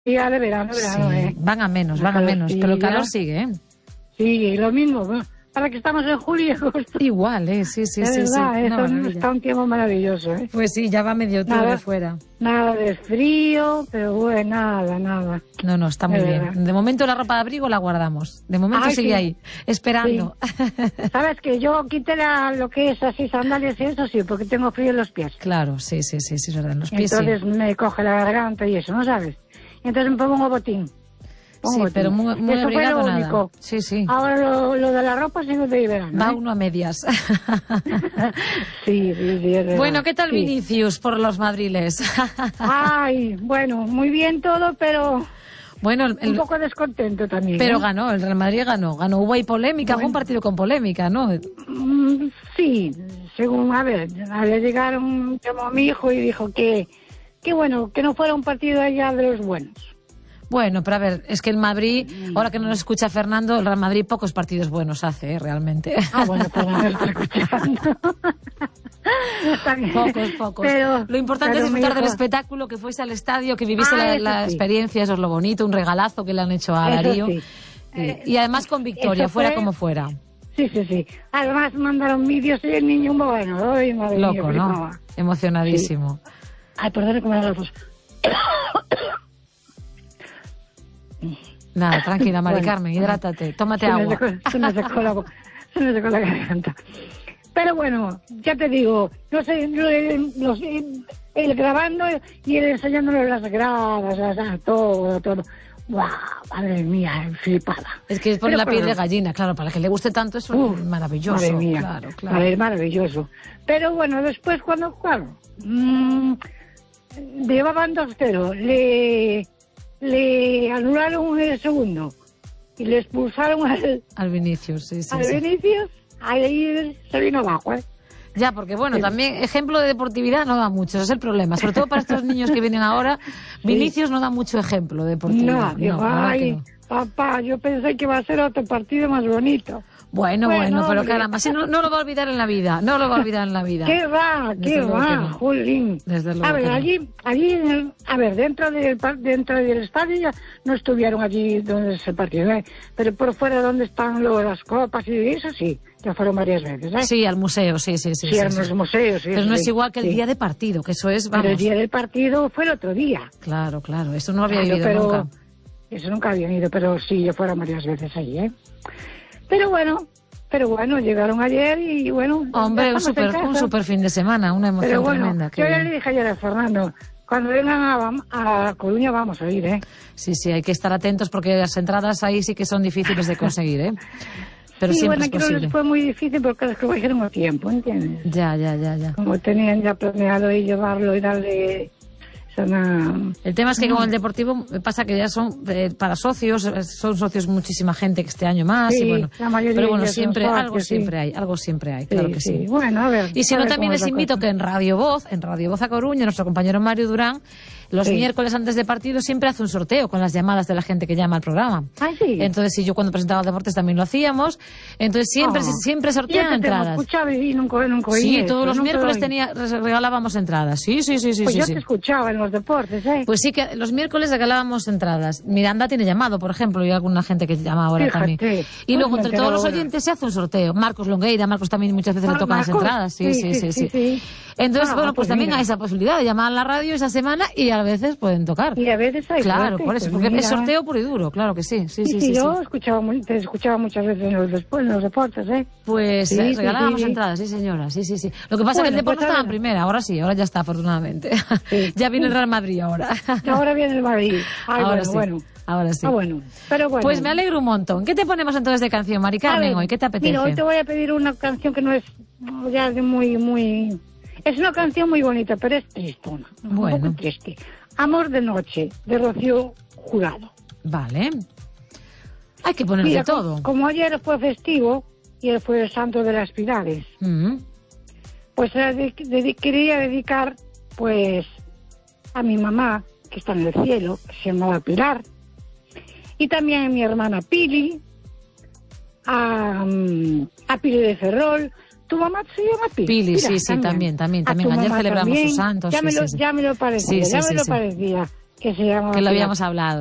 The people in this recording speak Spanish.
Ya de verano, Sí, ¿eh? van a menos, pero el calor sigue, ¿eh? Sí, lo mismo, ¿no? Ahora que estamos en julio y agosto. Igual, sí. De verdad, está un tiempo maravilloso, ¿eh? Pues sí, ya va medio octubre fuera. Nada de frío, pero bueno, nada. No, está muy bien. De momento la ropa de abrigo la guardamos. De momento sigue ahí, esperando. Sí. Sabes que yo quité lo que es así sandalias y eso sí, porque tengo frío en los pies. Claro, sí, es verdad, en los pies entonces me coge la garganta y eso, ¿no sabes? Entonces me pongo un botín. Pero muy eso abrigado fue lo nada. único. Sí. Ahora lo de la ropa sigo de verano. Va uno a medias. Sí. Bueno, ¿qué tal Vinicius por los madriles? Ay, bueno, muy bien todo, pero bueno, un poco descontento también. Pero ganó, el Real Madrid ganó. Hubo ahí polémica, fue un partido con polémica, ¿no? Sí, según, a ver, llegaron, llamó a mi hijo y dijo que bueno, que no fuera un partido allá de los buenos. Bueno, pero a ver, es que el Madrid, ahora que no nos escucha Fernando, el Real Madrid pocos partidos buenos hace, realmente. Bueno, Fernando está escuchando. Pocos. Lo importante es disfrutar del espectáculo, que fuese al estadio, que viviese la experiencia, eso es lo bonito, un regalazo que le han hecho a Darío. Sí. Y además con victoria, fuera como fuera. Sí. Además mandaron vídeos y el niño bueno, ay, madre mía, loco, ¿no? Emocionadísimo. Sí. Ay, perdón que me da la tos. Nada, tranquila, Mari Carmen, hidrátate, tómate agua. Se me secó la garganta. Pero bueno, ya te digo, no sé, él grabando y él enseñándole las gradas, todo. ¡Guau! Madre mía, flipada. Es que es por la piel de gallina, claro, para que le guste tanto es maravilloso. Madre mía, claro. Es maravilloso. Pero bueno, después cuando llevaban 2-0, le anularon el segundo y le expulsaron al Vinicius, sí. Vinicius, ahí se vino abajo, ¿eh? Ya, porque bueno, también ejemplo de deportividad no da mucho, ese es el problema, sobre todo para estos niños que vienen ahora. Vinicius no da mucho ejemplo de deportividad. No, papá, yo pensé que iba a ser otro partido más bonito. Bueno, pero caramba, si no lo va a olvidar en la vida, ¿Qué va, Jolín? A ver, allí, dentro del estadio ya no estuvieron allí donde se partió, ¿eh? Pero por fuera donde están las copas y eso sí, ya fueron varias veces, ¿eh? Sí, al museo, sí. Sí, a los museos, sí. Pero no es igual que el día de partido, que eso es, vamos. Pero el día del partido fue el otro día. Claro, eso no había vivido nunca. Eso nunca había ido, pero sí, yo fueron varias veces allí, ¿eh? Pero bueno, llegaron ayer y bueno... Hombre, un super fin de semana, una emoción tremenda. Yo ya le dije ayer a Fernando, cuando vengan a Coruña vamos a ir, ¿eh? Sí, hay que estar atentos porque las entradas ahí sí que son difíciles de conseguir, ¿eh? Pero sí, siempre bueno, aquí no les fue muy difícil porque les cogieron el tiempo, ¿entiendes? Ya. Como tenían ya planeado y llevarlo y darle... El tema es que con el Deportivo pasa que ya son para socios, son socios muchísima gente que este año más, sí, y bueno, pero bueno, algo siempre hay, claro que sí. Bueno, a ver. Y si no, también les invito que en Radio Voz a Coruña, nuestro compañero Mario Durán, los miércoles antes de partido siempre hace un sorteo con las llamadas de la gente que llama al programa. Sí. Entonces, yo cuando presentaba deportes también lo hacíamos. Entonces, siempre sortean entradas. Y nunca sí, todos los miércoles regalábamos entradas. Sí. Pues yo te escuchaba en los deportes, ¿eh? Pues sí, que los miércoles regalábamos entradas. Miranda tiene llamado, por ejemplo, y alguna gente que llama ahora también. Y luego, entre todos los oyentes, se hace un sorteo. Marcos Longueira, también muchas veces le tocan las entradas. Sí. Entonces, pues también hay esa posibilidad de llamar a la radio esa semana y a veces pueden tocar. Y a veces hay claro, suerte, por eso, porque es sorteo puro y duro, claro que sí. Sí, yo te escuchaba muchas veces en los deportes, ¿eh? Pues regalábamos entradas, sí señora, sí. Lo que pasa es que el deporte no estaba en primera, ahora ya está, afortunadamente. Ya viene el Real Madrid ahora. Ahora viene el Madrid. Ahora sí. Pero bueno. Pues me alegro un montón. ¿Qué te ponemos entonces de canción, Mari Carmen, hoy? ¿Qué te apetece? Mira, hoy te voy a pedir una canción que no es ya de muy... Es una canción muy bonita, pero es tristona. Un poco triste. Amor de noche, de Rocío Jurado. Vale. Hay que poner de todo. Como ayer fue festivo y él fue el santo de las Pilares, pues quería dedicar pues a mi mamá, que está en el cielo, que se llamaba Pilar, y también a mi hermana Pili, a Pili de Ferrol. ¿Tu mamá se llama Pili? Pili, sí, también. Ayer celebramos su santo. Ya me lo parecía. que se llamaba Que lo habíamos hablado.